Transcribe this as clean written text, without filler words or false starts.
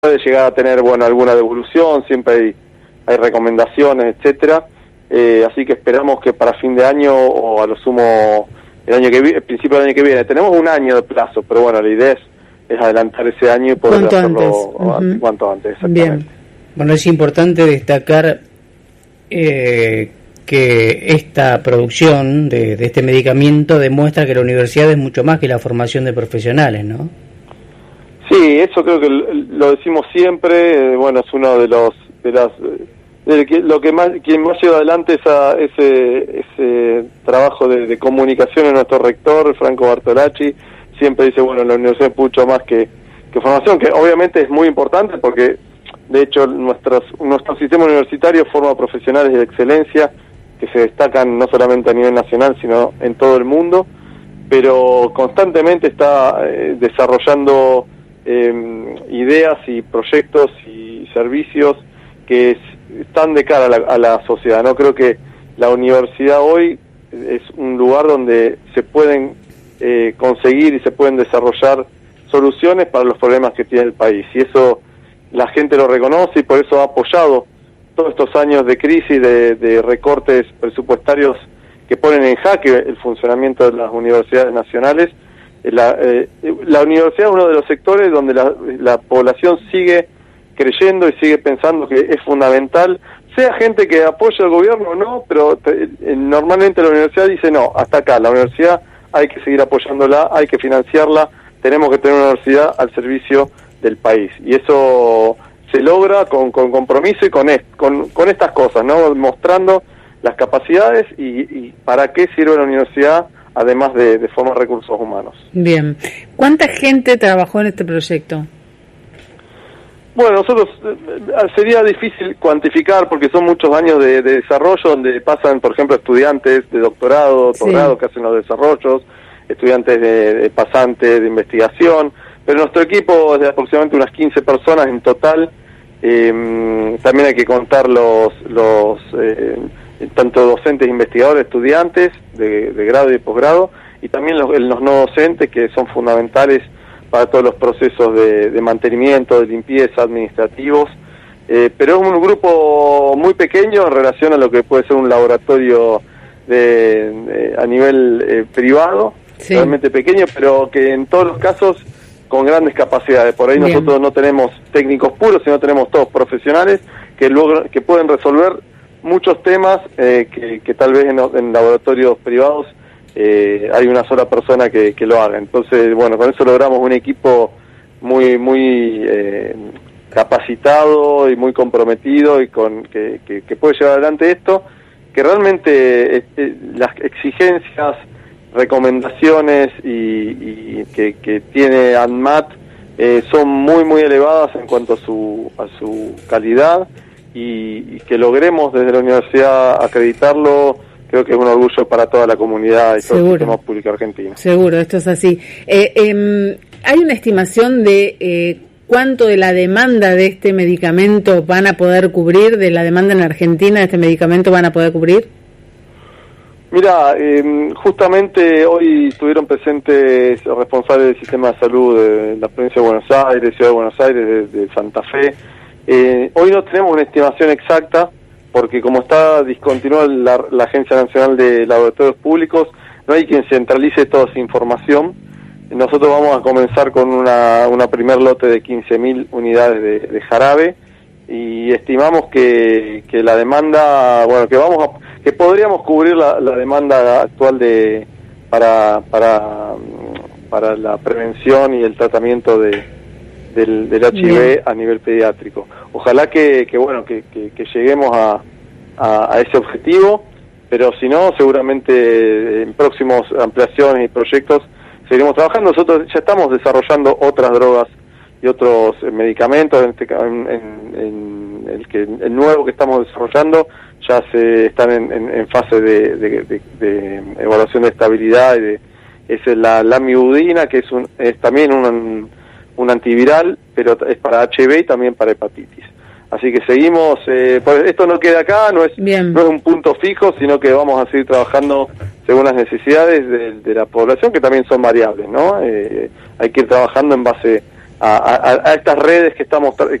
puede llegar a tener, bueno, alguna devolución, siempre hay recomendaciones, etcétera. Así que esperamos que para fin de año o a lo sumo el principio del año que viene. Tenemos un año de plazo, pero bueno, la idea es adelantar ese año y poder hacerlo cuanto antes. Exactamente. Bien. Bueno, es importante destacar que esta producción de este medicamento demuestra que la universidad es mucho más que la formación de profesionales, ¿no? Sí, eso creo que lo decimos siempre. Bueno, es uno de quien más lleva adelante ese trabajo de comunicación en nuestro rector, Franco Bartolacci. Siempre dice, bueno, la universidad es mucho más que formación, que obviamente es muy importante porque, de hecho, nuestro sistema universitario forma profesionales de excelencia que se destacan no solamente a nivel nacional, sino en todo el mundo, pero constantemente está desarrollando ideas y proyectos y servicios que están de cara a la sociedad. No creo que la universidad hoy es un lugar donde se pueden conseguir y se pueden desarrollar soluciones para los problemas que tiene el país, y eso la gente lo reconoce y por eso ha apoyado todos estos años de crisis, de recortes presupuestarios que ponen en jaque el funcionamiento de las universidades nacionales. La universidad es uno de los sectores donde la población sigue creyendo y sigue pensando que es fundamental, sea gente que apoya al gobierno o no, pero normalmente la universidad dice no, hasta acá, la universidad hay que seguir apoyándola, hay que financiarla, tenemos que tener una universidad al servicio del país, y eso se logra con compromiso y con estas cosas, ¿no? Mostrando las capacidades y para qué sirve la universidad, además de formar recursos humanos. Bien. ¿Cuánta gente trabajó en este proyecto? Bueno, nosotros sería difícil cuantificar porque son muchos años de desarrollo donde pasan, por ejemplo, estudiantes de doctorado, posgrado, que hacen los desarrollos, estudiantes de pasantes, de investigación, pero nuestro equipo es de aproximadamente unas 15 personas en total. También hay que contar los tanto docentes, investigadores, estudiantes de grado y de posgrado, y también los no docentes, que son fundamentales para todos los procesos de mantenimiento, de limpieza, administrativos, pero es un grupo muy pequeño en relación a lo que puede ser un laboratorio a nivel privado, realmente pequeño, pero que en todos los casos con grandes capacidades. Por ahí nosotros no tenemos técnicos puros, sino tenemos todos profesionales que pueden resolver muchos temas que tal vez en laboratorios privados hay una sola persona que lo haga. Entonces, bueno, con eso logramos un equipo muy capacitado y muy comprometido y que puede llevar adelante esto, que realmente las exigencias, recomendaciones y que tiene ANMAT son muy elevadas en cuanto a su calidad, y que logremos desde la universidad acreditarlo, creo que es un orgullo para toda la comunidad y todo el sistema público argentino. Seguro, esto es así. ¿Hay una estimación de cuánto de la demanda de este medicamento van a poder cubrir, de la demanda en Argentina de este medicamento van a poder cubrir? Mira, justamente hoy estuvieron presentes los responsables del sistema de salud de la provincia de Buenos Aires, Ciudad de Buenos Aires, de Santa Fe. Hoy no tenemos una estimación exacta, porque como está discontinuada la Agencia Nacional de Laboratorios Públicos, no hay quien centralice toda esa información. Nosotros vamos a comenzar con una primer lote de 15.000 unidades de jarabe, y estimamos que la demanda, bueno, que podríamos cubrir la demanda actual para la prevención y el tratamiento del HIV a nivel pediátrico. Ojalá que lleguemos a ese objetivo, pero si no, seguramente en próximos ampliaciones y proyectos seguiremos trabajando. Nosotros ya estamos desarrollando otras drogas y otros medicamentos, el nuevo que estamos desarrollando ya están en fase de evaluación de estabilidad, es la lamivudina, que es también un antiviral, pero es para HIV y también para hepatitis. Así que seguimos, esto no queda acá, no es un punto fijo, sino que vamos a seguir trabajando según las necesidades de la población, que también son variables, ¿no? Hay que ir trabajando en base a estas redes que estamos